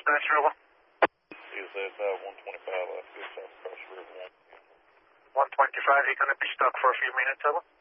dispatch over. Is that 125 left, good south across the river. 125, you're going to be stuck for a few minutes, over.